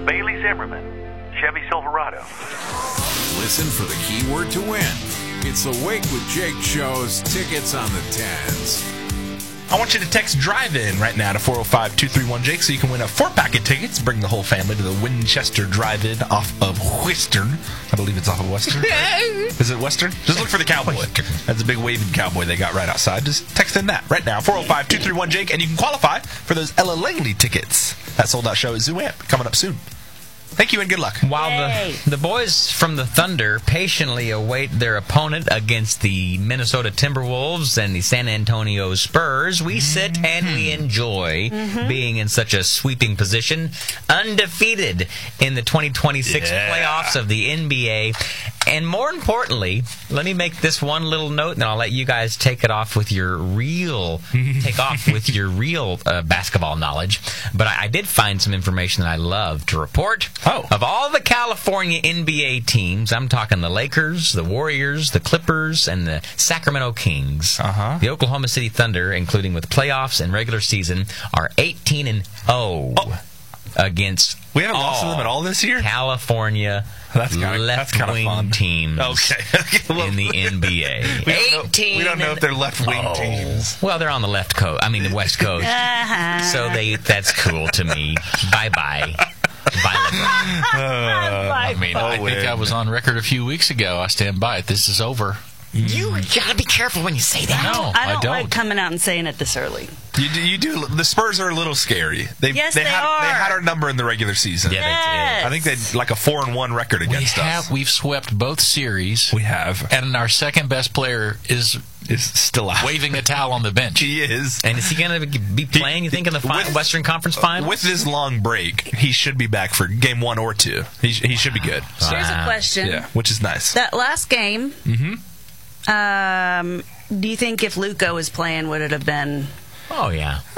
Bailey Zimmerman, Chevy Silverado. Listen for the keyword to win. It's the Wake with Jake show's tickets on the 10s. I want you to text Drive-In right now to 405-231-JAKE so you can win a 4-pack of tickets. Bring the whole family to the Winchester Drive-In off of Western. I believe it's off of Western. Is it Western? Just look for the cowboy. That's a big waving cowboy they got right outside. Just text in that right now, 405-231-JAKE, and you can qualify for those Ella Langley tickets. That sold-out show at Zoo Amp coming up soon. Thank you and good luck. While the boys from the Thunder patiently await their opponent against the Minnesota Timberwolves and the San Antonio Spurs, we sit and we enjoy being in such a sweeping position, undefeated in the 2026 playoffs of the NBA. And more importantly, let me make this one little note, and I'll let you guys take off with your real basketball knowledge. But I did find some information that I love to report. Of all the California NBA teams, I'm talking the Lakers, the Warriors, the Clippers, and the Sacramento Kings. The Oklahoma City Thunder, including with playoffs and regular season, are 18-0 against we haven't lost to them at all this year? California left-wing teams in the NBA. We don't know if they're left-wing teams. Well, they're on the left coast. I mean, the West Coast. So that's cool to me. Bye-bye. I think I was on record a few weeks ago. I stand by it. This is over. You gotta be careful when you say that. No, I don't like coming out and saying it this early. You do. The Spurs are a little scary. They had our number in the regular season. Yeah, they did. I think they had like a 4-1 record against us. We've swept both series. We have. And our second best player is still out. Waving a towel on the bench. He is. And is he going to be playing, you think, in the Western Conference Final? With this long break, he should be back for game 1 or 2. He should be good. So. Here's a question. Yeah, which is nice. That last game, do you think if Luka was playing, would it have been a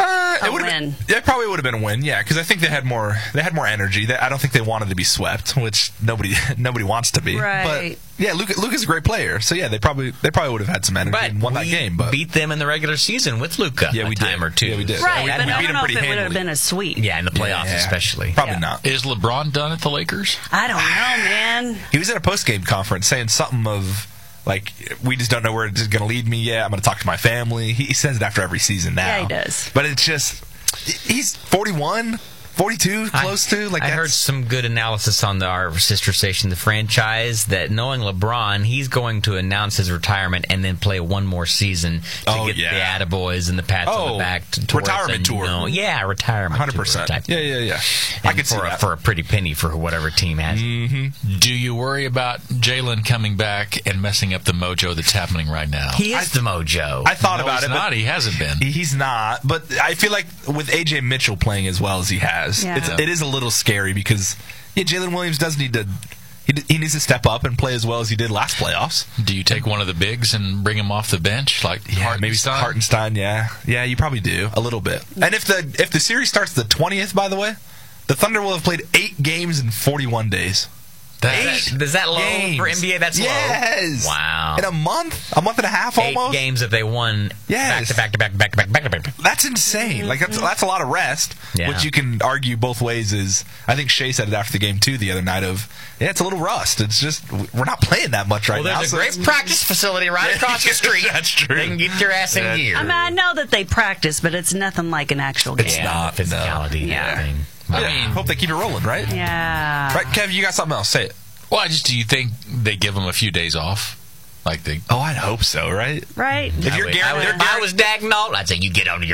win? It probably would have been a win, yeah, because I think they had more energy. I don't think they wanted to be swept, which nobody wants to be. Right. But yeah, Luka's a great player, so yeah, they probably would have had some energy and won that game. But beat them in the regular season with Luka. Yeah, we did. Time or two. Yeah, we did. Right, we but I beat don't him know pretty if it would handily. have been a sweep. Yeah, in the playoffs especially. Probably not. Is LeBron done at the Lakers? I don't know, man. He was at a post-game conference saying something of, like, we just don't know where it's going to lead me yet. I'm going to talk to my family. He says it after every season now. Yeah, he does. But it's just, he's 41, 42, close to. Like, I heard some good analysis on our sister station, The Franchise, that knowing LeBron, he's going to announce his retirement and then play one more season to get the attaboys and the pats on the back. Retirement tour. Retirement 100%. tour. Yeah. I could see that. For a pretty penny for whatever team has. Do you worry about Jalen coming back and messing up the mojo that's happening right now? He is the mojo. I thought about it. But he hasn't been. He's not. But I feel like with A.J. Mitchell playing as well as he has, it is a little scary because Jalen Williams does need to. He needs to step up and play as well as he did last playoffs. Do you take one of the bigs and bring him off the bench, like Hartenstein? Yeah, you probably do a little bit. And if the series starts the 20th, by the way, the Thunder will have played 8 games in 41 days. Is that low for NBA? That's low. Yes. Wow. In a month and a half, 8 almost. 8 games that they won. Yes. Back to back. That's insane. Like that's a lot of rest. Yeah. Which you can argue both ways. Is I think Shea said it after the game too the other night. It's a little rust. It's just we're not playing that much right now. There's a great practice facility right across the street. That's true. They can get your ass in gear. I mean, I know that they practice, but it's nothing like an actual game. It's not physicality. Yeah. I mean, hope they keep it rolling, right? Yeah. Right, Kev, you got something else? Say it. Well, do you think they give them a few days off? I'd hope so, right? Right. If you're I was Dagnall, I'd say you get on your